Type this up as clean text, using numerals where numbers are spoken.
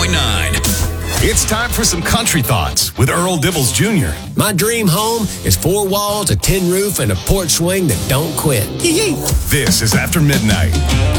It's time for some country thoughts with Earl Dibbles Jr. My dream home is 4 walls, a tin roof, and a porch swing that don't quit. This is After Midnight.